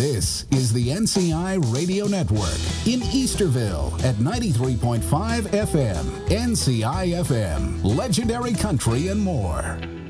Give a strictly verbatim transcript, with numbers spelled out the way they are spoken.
This is the N C I Radio Network in Easterville at ninety-three point five F M, N C I F M, legendary country and more.